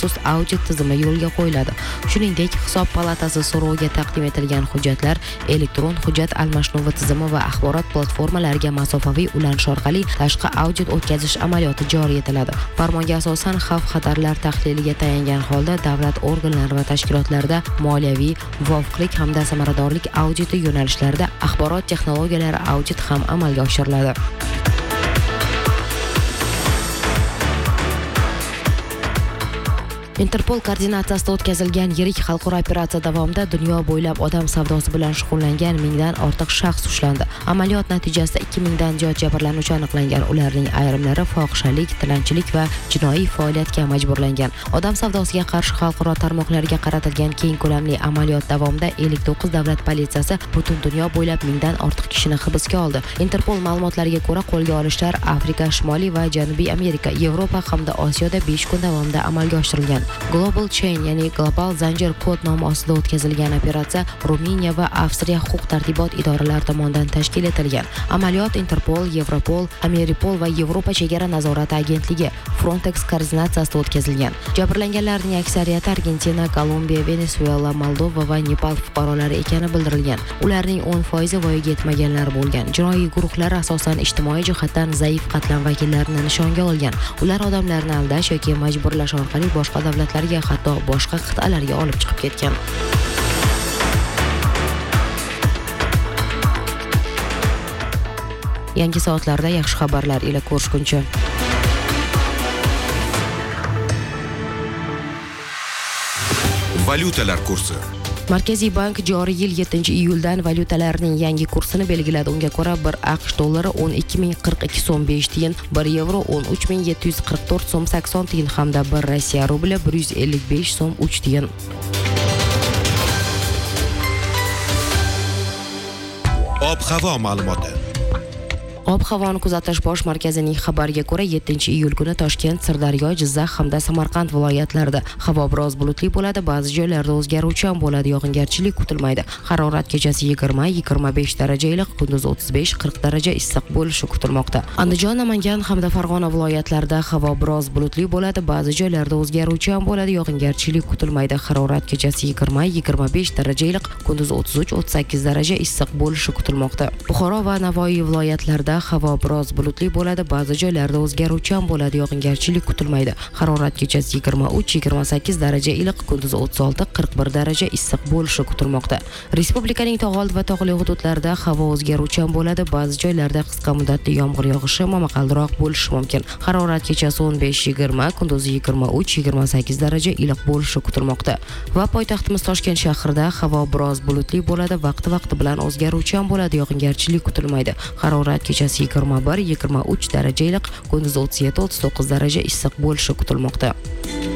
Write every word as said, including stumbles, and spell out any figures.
maxsus audit tizimi yo'lga qo'yiladi. Shuningdek, hisob palatasi so'roviga taqdim etilgan hujjatlar elektron hujjat almashinuvi tizimi va axborot platformalariga masofaviy ulanish orqali tashqi audit o'tkazish amaliyoti joriy etiladi. Farmonga asosan xavf-xatarlar tahliliga tayangan holda davlat organlari va tashkilotlarida moliyaviy muvofiqlik hamda samaradorlik auditi yo'nalishlarida axborot texnologiyalari audit ham amalga oshiriladi. Interpol koordinatsiyasida o'tkazilgan yirik xalqaro operatsiya davomida dunyo bo'ylab odam savdosi bilan shug'ullangan mingdan ortiq shaxs ushlandi. Amaliyot natijasida ikki mingdan ziyod jabrlanuvchi aniqlangan. Ularning ayrimlari fohishalik, tilanchilik va jinoiy faoliyatga majburlangan. Odam savdosiga qarshi xalqaro tarmoqlarga qaratilgan keng ko'lamli amaliyot davomida ellik to'qqiz davlat politsiyasi butun dunyo bo'ylab mingdan ortiq kishini hibsga oldi. Interpol ma'lumotlariga ko'ra, qo'lga olishlar Afrika, Shimoliy va Janubiy Amerika, Yevropa hamda Osiyoda besh kun davomida amalga oshirilgan. Global Chain, ya'ni global zanjir kod nomi ostida o'tkazilgan operatsiya Ruminiya va Avstriya huquq-tartibot idoralari tomonidan tashkil etilgan. Amaliyot Interpol, Europol, Ameripol va Yevropa chegara nazorati agentligi Frontex koordinatsiyasida o'tkazilgan. Jabrlanganlarning aksariyati Argentina, Kolumbiya, Venezuela, Moldova va Nepal fuqarolari ekani bildirilgan. Ularning o'n foizi voyaga yetmaganlar bo'lgan. Jinoiy guruhlar asosan ijtimoiy jihatdan zaif qatlam vakillarini nishonga olgan. Ular odamlarni aldash yoki majburlash orqali boshqa davlatlarga, hatto boshqa qit'alarga olib chiqib ketgan. Yangi soatlarda yaxshi xabarlar ila ko'rishguncha. Valyutalar kursi. Markaziy bank joriy yil yettinchi iyuldan valyutalarning yangi kursini belgiladi. Unga ko'ra bir AQSh dollari o'n ikki ming qirq ikki so'm besh tiyin, bir yevro o'n uch ming yetti yuz qirq to'rt so'm sakson tiyin hamda bir Rossiya rubli bir yuz ellik besh so'm uch tiyin. Ob-havo ma'lumoti. Ob-havoni kuzatish bosh markazining xabariga ko'ra, yettinchi iyul kuni Toshkent, Sirdaryo, Jizzax hamda Samarqand viloyatlarida havo biroz bulutli bo'ladi, ba'zi joylarda o'zgaruvchan bo'ladi, yog'ingarchilik kutilmaydi. Harorat kechasi yigirma yigirma besh daraja iliq, kunduz o'ttiz besh qirq daraja issiq bo'lishi kutilmoqda. Andijon, Namangan hamda Farg'ona viloyatlarida havo biroz bulutli bo'ladi, ba'zi joylarda o'zgaruvchan bo'ladi, yog'ingarchilik kutilmaydi. Harorat kechasi yigirma yigirma besh daraja iliq, kunduz o'ttiz uch o'ttiz sakkiz daraja issiq bo'lishi kutilmoqda. Buxoro va Navoiy viloyatlarida havo biroz bulutli bo'ladi, ba'zi joylarda o'zgaruvchan bo'ladi, yog'ingarchilik kutilmaydi. Harorat kechasi yigirma uch yigirma sakkiz daraja iliq, kunduz o'ttiz olti qirq bir daraja issiq bo'lishi kutilmoqda. Respublikaning tog'ol va tog'li hududlarida havo o'zgaruvchan bo'ladi, ba'zi joylarda qisqa muddatli yomg'ir yog'ishi momaqaldiroq bo'lishi mumkin. Harorat kechasi o'n besh yigirma, kunduz yigirma uch yigirma sakkiz daraja iliq bo'lishi kutilmoqda. Va poytaxtimiz Toshkent shahrida havo biroz bulutli bo'ladi, vaqti-vaqti bilan o'zgaruvchan bo'ladi, yog'ingarchilik kutilmaydi. Harorat kechasi yigirma bir yigirma uch daraja iliq, kunduz o'ttiz yetti o'ttiz to'qqiz daraja issiq bo'lishi kutilmoqda.